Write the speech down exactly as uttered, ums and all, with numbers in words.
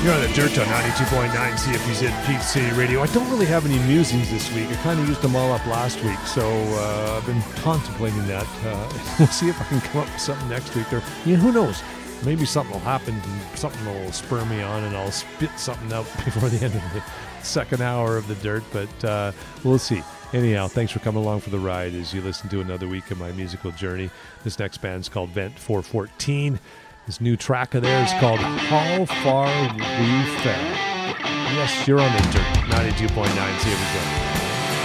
You're on the Dirt on ninety-two point nine C F Z Peach City Radio. I don't really have any musings this week. I kind of used them all up last week, so uh, I've been contemplating that. Uh, we'll see if I can come up with something next week. Or, you know, who knows? Maybe something will happen, and something will spur me on, and I'll spit something out before the end of the second hour of the Dirt, but uh, we'll see. Anyhow, thanks for coming along for the ride as you listen to another week of my musical journey. This next band's called Vent four fourteen. This new track of theirs is called How Far We Fell. Yes, you're on the Dirt, ninety-two point nine C F Z.